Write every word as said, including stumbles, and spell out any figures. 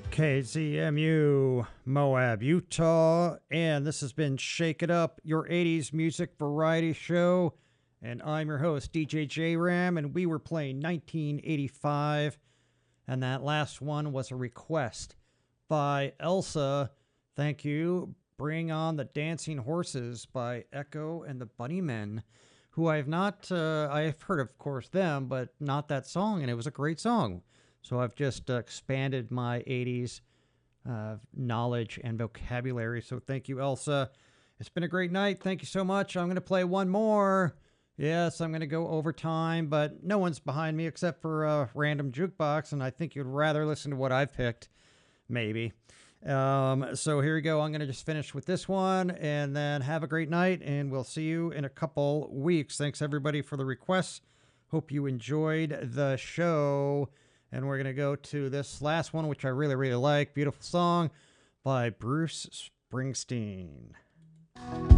K Z M U, Moab, Utah, and this has been Shake It Up, your eighties music variety show, and I'm your host, D J J Ram, and we were playing nineteen eighty-five, and that last one was a request by Elsa. Thank you. Bring On the Dancing Horses by Echo and the Bunnymen, who I have not, uh, I've heard, of course, them, but not that song, and it was a great song. So I've just uh, expanded my eighties uh, knowledge and vocabulary. So thank you, Elsa. It's been a great night. Thank you so much. I'm going to play one more. Yes, I'm going to go overtime, but no one's behind me except for a random jukebox, and I think you'd rather listen to what I've picked, maybe. Um, so here we go. I'm going to just finish with this one, and then have a great night, and we'll see you in a couple weeks. Thanks, everybody, for the requests. Hope you enjoyed the show. And we're going to go to this last one, which I really, really like. Beautiful song by Bruce Springsteen.